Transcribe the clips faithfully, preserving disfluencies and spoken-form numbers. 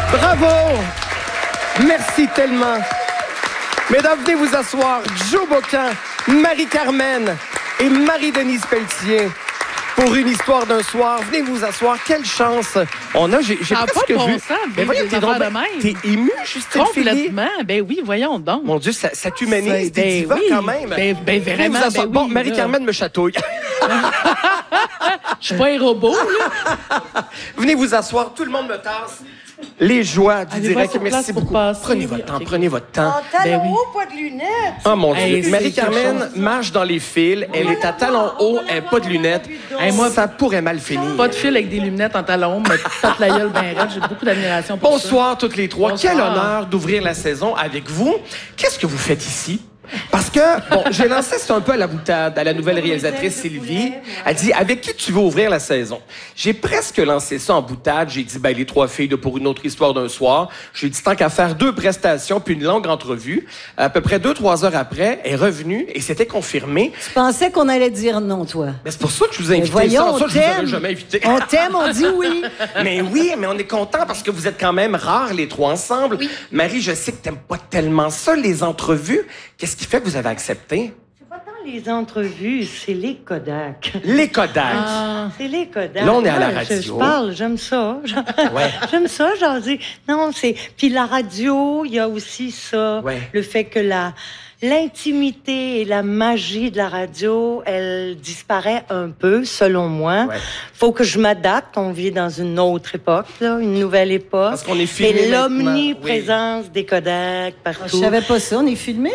Bravo! Merci tellement. Mesdames, venez vous asseoir. Joe Bocan, Marie-Carmen et Marie-Denise Pelletier. Pour une histoire d'un soir, venez vous asseoir. Quelle chance on a. J'ai, j'ai ah, presque pas de bon vu. sens, mais voyons, t'es, donc, ben, t'es émue, Justine Philly? Complètement. Ben oui, voyons donc. Mon Dieu, ça, ça t'humanise. T'es Ben diva oui. quand même. Ben, ben vraiment. Venez vous asseoir. Ben bon, oui, Marie-Carmen me chatouille. Je suis pas un robot, là. Venez vous asseoir. Tout le monde me tasse. Les joies du Allez direct. voir sur Merci place pour beaucoup. passer. Prenez Oui, votre temps. ok. Prenez votre temps. En talons Ben oui. hauts, pas de lunettes. Oh mon Dieu. Hey, c'est Marie-Carmen quelque chose. marche dans les fils. Elle est à talons hauts. Elle n'a pas de lunettes. Hey, moi, ça pourrait mal finir. Pas de fil avec des lunettes en talons, mais pète la gueule bien raide. J'ai beaucoup d'admiration pour ça. Bonsoir toutes les trois. Bonsoir. Quel honneur d'ouvrir la saison avec vous. Qu'est-ce que vous faites ici? Parce que, bon, j'ai lancé ça un peu à la boutade à la nouvelle réalisatrice Sylvie. Elle dit, avec qui tu veux ouvrir la saison? J'ai presque lancé ça en boutade. J'ai dit, ben, les trois filles de Pour une autre histoire d'un soir. J'ai dit, tant qu'à faire deux prestations puis une longue entrevue. À peu près deux, trois heures après, elle est revenue et c'était confirmé. Tu pensais qu'on allait dire non, toi? Mais c'est pour ça que je vous ai invité. voyons, ça, ça, on je vous aurais t'aime. jamais invité. On t'aime, on dit oui. Mais oui, mais on est content parce que vous êtes quand même rares, les trois ensemble. Oui. Marie, je sais que t'aimes pas tellement ça, les entrevues. Qu'est-ce qui fait que vous avez accepté? C'est pas tant les entrevues, c'est les Kodak. Les Kodak. Ah. C'est les Kodak. Là, on est à la Ouais, radio. Je, je parle, j'aime ça. Ouais. J'aime ça, j'en dis. Non, c'est... Puis la radio, il y a aussi ça. Ouais. Le fait que la... L'intimité et la magie de la radio, elle disparaît un peu, selon moi. Ouais. Faut que je m'adapte. On vit dans une autre époque, là, une nouvelle époque. Parce qu'on est filmé Et maintenant, l'omniprésence des Kodak Je partout. savais pas ça, on est filmé.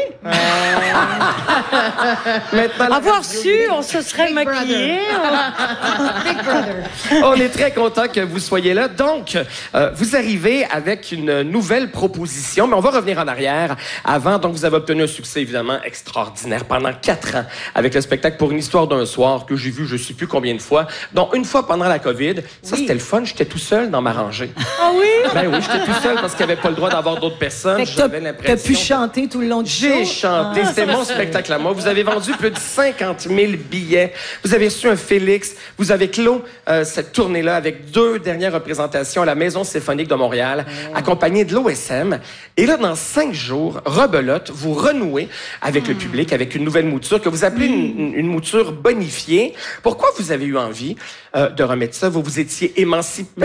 Maintenant, la Avoir radio, su, on se serait maquillé. on est très content que vous soyez là. Donc, euh, vous arrivez avec une nouvelle proposition, mais on va revenir en arrière. Avant, donc, vous avez obtenu un succès évidemment extraordinaire pendant quatre ans avec le spectacle Pour une histoire d'un soir que j'ai vu je sais plus combien de fois, dont une fois pendant la COVID. Ça, Oui. c'était le fun. J'étais tout seul dans ma rangée. Ah oui? Ben oui, j'étais tout seul parce qu'il n'y avait pas le droit d'avoir d'autres personnes. Fait que t'as, J'avais t'as l'impression... pu chanter tout le long du show. J'ai chanté. Ah. C'était mon spectacle à moi. Vous avez vendu plus de cinquante mille billets. Vous avez reçu un Félix. Vous avez clos euh, cette tournée-là avec deux dernières représentations à la Maison symphonique de Montréal, Ouais. accompagnées de l'O S M. Et là, dans cinq jours, rebelote, vous renouez avec le public, avec une nouvelle mouture que vous appelez une, une mouture bonifiée. Pourquoi vous avez eu envie euh, de remettre ça? Vous vous étiez émancipé.